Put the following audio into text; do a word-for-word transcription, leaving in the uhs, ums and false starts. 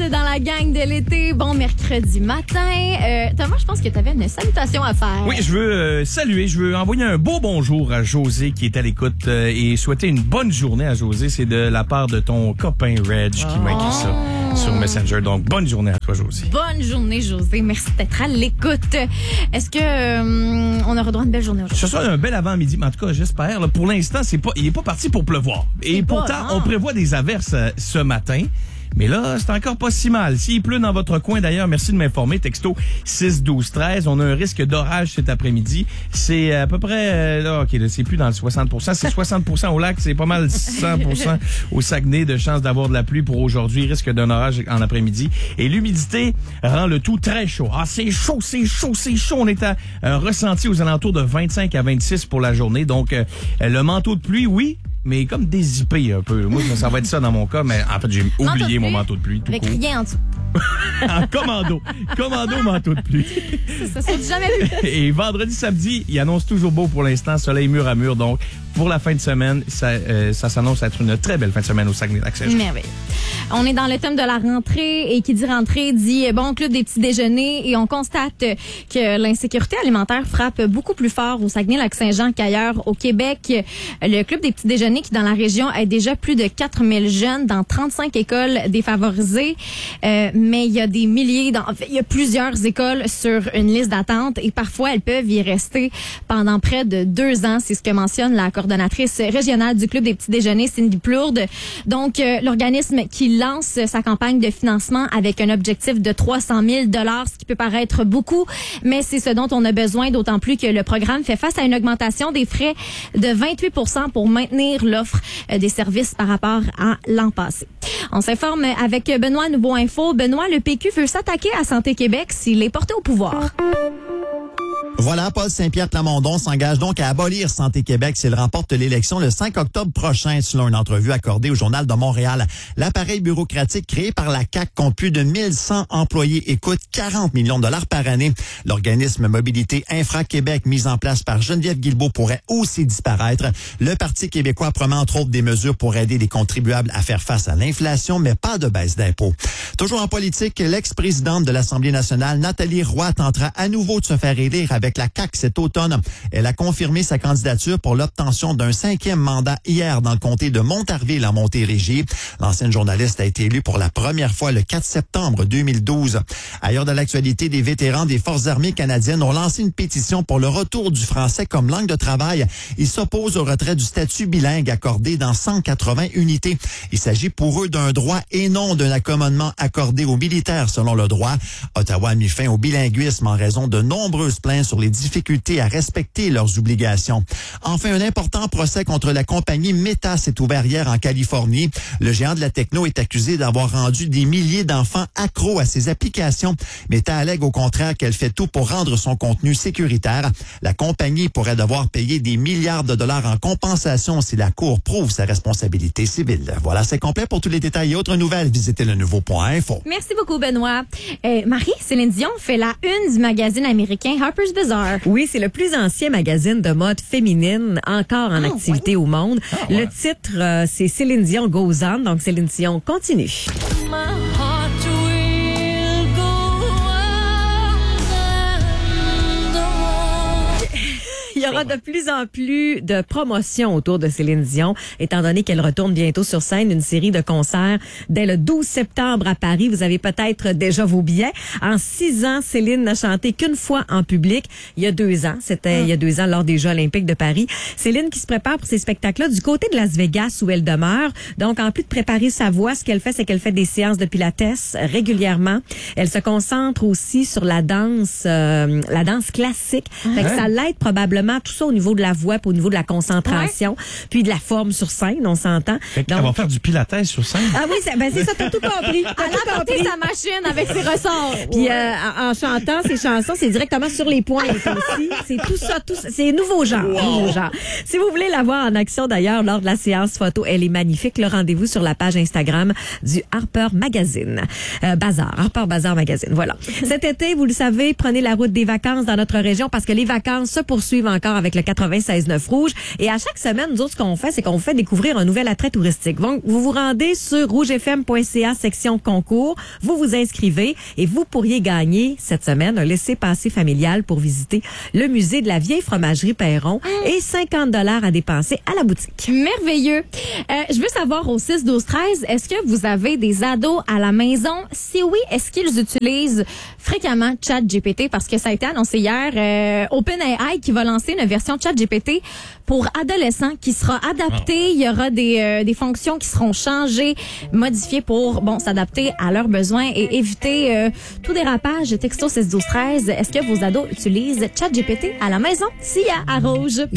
dans la gang de l'été. Bon mercredi matin. Euh, Thomas, je pense que tu avais une salutation à faire. Oui, je veux euh, saluer, je veux envoyer un beau bonjour à José qui est à l'écoute euh, et souhaiter une bonne journée à José. C'est de la part de ton copain Reg qui oh. m'a écrit ça sur Messenger. Donc, bonne journée à toi, José. Bonne journée, José. Merci d'être à l'écoute. Est-ce que euh, on aura droit à une belle journée aujourd'hui? Ce soit un bel avant-midi, mais en tout cas, j'espère. Là, pour l'instant, c'est pas, il est pas parti pour pleuvoir. Et C'est pourtant, pas, hein? on prévoit des averses euh, ce matin. Mais là, c'est encore pas si mal. S'il pleut dans votre coin, d'ailleurs, merci de m'informer. Texto six douze treize. On a un risque d'orage cet après-midi. C'est à peu près, euh, là, OK, là, c'est plus dans le soixante pour cent. C'est soixante pour cent au lac. C'est pas mal cent pour cent au Saguenay de chance d'avoir de la pluie pour aujourd'hui. Risque d'un orage en après-midi. Et l'humidité rend le tout très chaud. Ah, c'est chaud, c'est chaud, c'est chaud. On est à euh, ressenti aux alentours de vingt-cinq à vingt-six pour la journée. Donc, euh, le manteau de pluie, oui, mais comme dézippé un peu. Moi, ça va être ça dans mon cas, mais en fait, j'ai oublié mon manteau de pluie. Tout avec court. rien en dessous. En commando. Commando, manteau de pluie. Ça, ça saute jamais vu. Et vendredi, samedi, il annonce toujours beau pour l'instant, soleil mur à mur. Donc, pour la fin de semaine, ça, euh, ça s'annonce être une très belle fin de semaine au Saguenay-Lac-Saint-Jean. Merveilleux. On est dans le thème de la rentrée et qui dit rentrée dit bon club des petits déjeuners et on constate que l'insécurité alimentaire frappe beaucoup plus fort au Saguenay-Lac-Saint-Jean qu'ailleurs au Québec. Le club des petits déjeuners qui dans la région aide déjà plus de quatre mille jeunes dans trente-cinq écoles défavorisées. Euh, mais il y a des milliers, dans, en fait, il y a plusieurs écoles sur une liste d'attente et parfois elles peuvent y rester pendant près de deux ans. C'est ce que mentionne la coordonnatrice régionale du club des petits déjeuners, Cindy Plourde. Donc, euh, l'organisme qui lance sa campagne de financement avec un objectif de trois cent mille dollars, ce qui peut paraître beaucoup, mais c'est ce dont on a besoin, d'autant plus que le programme fait face à une augmentation des frais de vingt-huit pour cent pour maintenir l'offre euh, des services par rapport à l'an passé. On s'informe avec Benoît Nouveau Info. Benoît, le P Q veut s'attaquer à Santé Québec s'il est porté au pouvoir. Voilà, Paul Saint-Pierre Plamondon s'engage donc à abolir Santé Québec s'il remporte l'élection le cinq octobre prochain, selon une entrevue accordée au Journal de Montréal. L'appareil bureaucratique créé par la C A Q compte plus de mille cent employés et coûte quarante millions de dollars par année. L'organisme Mobilité Infra-Québec, mis en place par Geneviève Guilbeault, pourrait aussi disparaître. Le Parti québécois promet entre autres des mesures pour aider les contribuables à faire face à l'inflation, mais pas de baisse d'impôts. Toujours en politique, l'ex-présidente de l'Assemblée nationale, Nathalie Roy, tentera à nouveau de se faire élire avec la C A Q cet automne. Elle a confirmé sa candidature pour l'obtention d'un cinquième mandat hier dans le comté de Montarville en Montérégie. L'ancienne journaliste a été élue pour la première fois le quatre septembre deux mille douze. Ailleurs de l'actualité, des vétérans des Forces armées canadiennes ont lancé une pétition pour le retour du français comme langue de travail. Ils s'opposent au retrait du statut bilingue accordé dans cent quatre-vingts unités. Il s'agit pour eux d'un droit et non d'un accommodement accordé aux militaires selon le droit. Ottawa a mis fin au bilinguisme en raison de nombreuses plaintes sur les difficultés à respecter leurs obligations. Enfin, un important procès contre la compagnie Meta s'est ouvert hier en Californie. Le géant de la techno est accusé d'avoir rendu des milliers d'enfants accros à ses applications. Meta allègue au contraire qu'elle fait tout pour rendre son contenu sécuritaire. La compagnie pourrait devoir payer des milliards de dollars en compensation si la Cour prouve sa responsabilité civile. Voilà, c'est complet. Pour tous les détails et autres nouvelles, visitez le nouveau point info. Merci beaucoup, Benoît. Euh, Marie, Céline Dion fait la une du magazine américain Harper's Bazaar. Oui, c'est le plus ancien magazine de mode féminine encore en ah, activité ouais. au monde. Ah, ouais. Le titre, euh, c'est Céline Dion Goes On, donc Céline Dion continue. Il y aura de plus en plus de promotions autour de Céline Dion, étant donné qu'elle retourne bientôt sur scène une série de concerts dès le douze septembre à Paris. Vous avez peut-être déjà vos billets. En six ans, Céline n'a chanté qu'une fois en public. Il y a deux ans, c'était il y a deux ans lors des Jeux olympiques de Paris. Céline qui se prépare pour ces spectacles-là du côté de Las Vegas où elle demeure. Donc, en plus de préparer sa voix, ce qu'elle fait, c'est qu'elle fait des séances de pilates régulièrement. Elle se concentre aussi sur la danse, euh, la danse classique. Fait que ça l'aide probablement tout ça au niveau de la voix, puis au niveau de la concentration, ouais. puis de la forme sur scène, on s'entend. Fait qu'elle va faire du pilates sur scène. Ah oui, c'est, ben c'est ça, t'as tout compris. T'as Elle a apporté sa machine avec ses ressorts. Puis euh, en, en chantant ces chansons, c'est directement sur les pointes aussi. C'est tout ça, tout ça. C'est nouveau genre, wow. nouveau genre. Si vous voulez la voir en action d'ailleurs lors de la séance photo, elle est magnifique. Le rendez-vous sur la page Instagram du Harper Magazine. Euh, Bazar, Harper Bazar Magazine, voilà. Cet été, vous le savez, prenez la route des vacances dans notre région parce que les vacances se poursuivent encore raccord avec le quatre-vingt-seize neuf Rouge. Et à chaque semaine, nous autres, ce qu'on fait, c'est qu'on vous fait découvrir un nouvel attrait touristique. Donc, vous vous rendez sur rougefm.ca section concours, vous vous inscrivez et vous pourriez gagner cette semaine un laissez-passer familial pour visiter le musée de la vieille fromagerie Perron et cinquante dollars à dépenser à la boutique. Merveilleux. Euh, je veux savoir au six douze treize, est-ce que vous avez des ados à la maison? Si oui, est-ce qu'ils utilisent fréquemment ChatGPT? Parce que ça a été annoncé hier, euh, OpenAI qui va lancer une version ChatGPT pour adolescents qui sera adaptée. Il y aura des, euh, des fonctions qui seront changées, modifiées pour bon s'adapter à leurs besoins et éviter euh, tout dérapage. Texto six douze treize, est-ce que vos ados utilisent ChatGPT à la maison? S'il y a à Rouge.